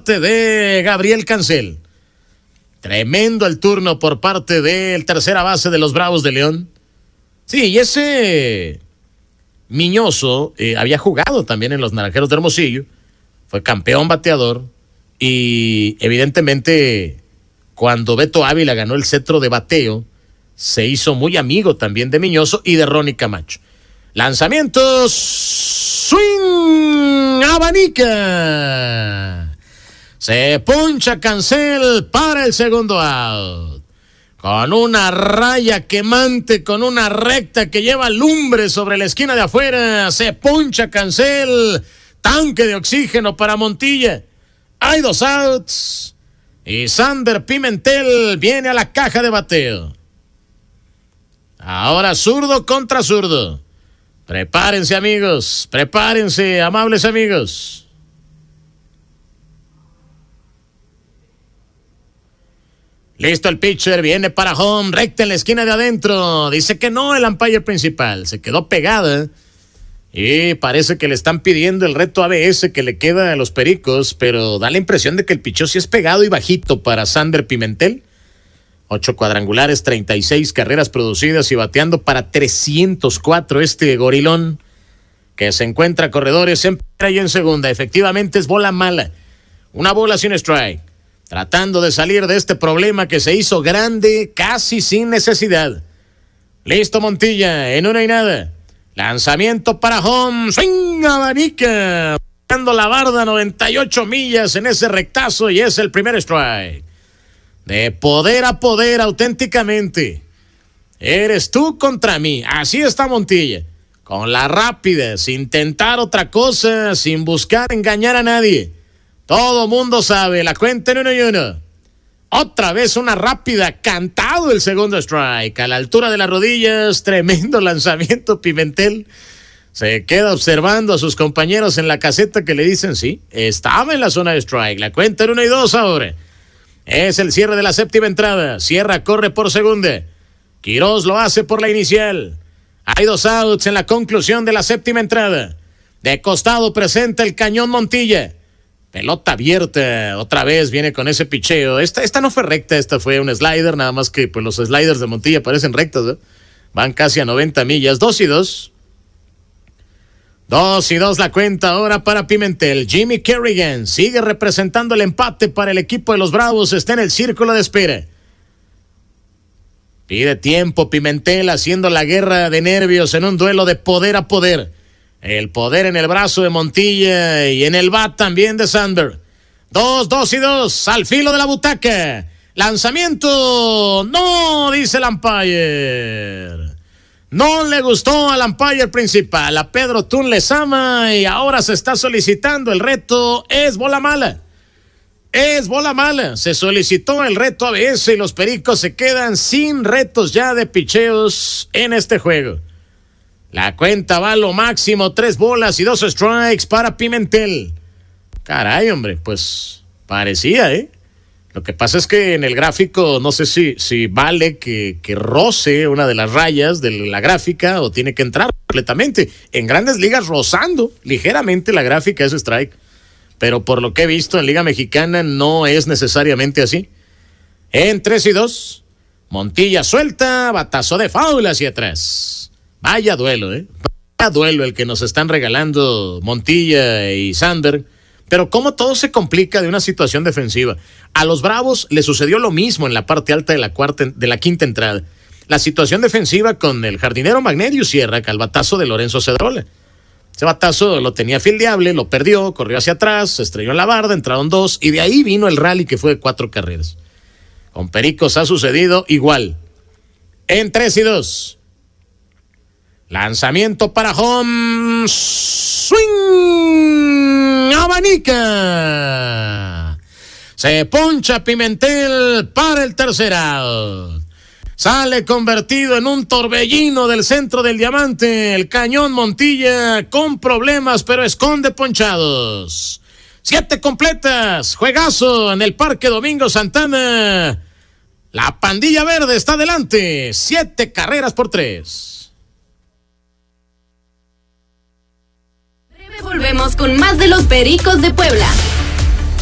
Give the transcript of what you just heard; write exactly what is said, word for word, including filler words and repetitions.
parte de Gabriel Cancel. Tremendo el turno por parte del tercera base de los Bravos de León. Sí, y ese Miñoso eh, había jugado también en los Naranjeros de Hermosillo. Fue campeón bateador. Y evidentemente, cuando Beto Ávila ganó el cetro de bateo, se hizo muy amigo también de Miñoso y de Ronnie Camacho. Lanzamientos, swing, abanica. Se poncha Cancel para el segundo out. Con una raya quemante, con una recta que lleva lumbre sobre la esquina de afuera. Se poncha Cancel. Tanque de oxígeno para Montilla. Hay dos outs. Y Sander Pimentel viene a la caja de bateo. Ahora zurdo contra zurdo. Prepárense, amigos. Prepárense, amables amigos. Listo el pitcher, viene para home, recta en la esquina de adentro. Dice que no el umpire principal, se quedó pegada. Y parece que le están pidiendo el reto A B S que le queda a los Pericos, pero da la impresión de que el pichó sí es pegado y bajito para Sander Pimentel. Ocho cuadrangulares, treinta y seis carreras producidas y bateando para trescientos cuatro este gorilón, que se encuentra corredores en primera y en segunda. Efectivamente es bola mala, una bola sin strike. Tratando de salir de este problema que se hizo grande casi sin necesidad. Listo Montilla, en una y nada. Lanzamiento para home, swing, abanica. Dando la barda, noventa y ocho millas en ese rectazo y es el primer strike. De poder a poder auténticamente. Eres tú contra mí, así está Montilla. Con la rápida, sin tentar otra cosa, sin buscar engañar a nadie. Todo mundo sabe, la cuenta en uno y uno. Otra vez una rápida, cantado el segundo strike. A la altura de las rodillas, tremendo lanzamiento Pimentel. Se queda observando a sus compañeros en la caseta que le dicen, sí, estaba en la zona de strike. La cuenta en uno y dos ahora. Es el cierre de la séptima entrada. Sierra corre por segunda. Quiroz lo hace por la inicial. Hay dos outs en la conclusión de la séptima entrada. De costado presenta el cañón Montilla. Pelota abierta, otra vez viene con ese picheo. Esta, esta no fue recta, esta fue un slider, nada más que pues los sliders de Montilla parecen rectos, ¿eh? Van casi a noventa millas, dos y dos. Dos y dos la cuenta ahora para Pimentel. Jimmy Kerrigan sigue representando el empate para el equipo de los Bravos, está en el círculo de espera. Pide tiempo Pimentel haciendo la guerra de nervios en un duelo de poder a poder. El poder en el brazo de Montilla y en el bat también de Sander. Dos, dos y dos, al filo de la butaca. Lanzamiento, no, dice el umpire. No le gustó al umpire principal, a Pedro Tun Lezama, y ahora se está solicitando el reto. Es bola mala. Es bola mala. Se solicitó el reto A B S y los Pericos se quedan sin retos ya de picheos en este juego. La cuenta va a lo máximo, tres bolas y dos strikes para Pimentel. Caray, hombre, pues parecía, ¿eh? Lo que pasa es que en el gráfico no sé si, si vale que, que roce una de las rayas de la gráfica o tiene que entrar completamente. En Grandes Ligas rozando ligeramente la gráfica es strike. Pero por lo que he visto en Liga Mexicana no es necesariamente así. En tres y dos, Montilla suelta, batazo de foul hacia atrás. Vaya duelo, ¿eh? Vaya duelo el que nos están regalando Montilla y Sander. Pero cómo todo se complica de una situación defensiva. A los Bravos le sucedió lo mismo en la parte alta de la cuarta, de la quinta entrada. La situación defensiva con el jardinero Magnerio Sierra, al batazo de Lorenzo Cedrola. Ese batazo lo tenía fildeable, lo perdió, corrió hacia atrás, se estrelló en la barda, entraron dos, y de ahí vino el rally que fue de cuatro carreras. Con Pericos ha sucedido igual. En tres y dos. Lanzamiento para home. Swing. Abanica. Se poncha Pimentel para el tercer out. Sale convertido en un torbellino del centro del diamante. El cañón Montilla con problemas, pero esconde ponchados. Siete completas. Juegazo en el Parque Domingo Santana. La pandilla verde está adelante. Siete carreras por tres. Breve volvemos con más de los Pericos de Puebla.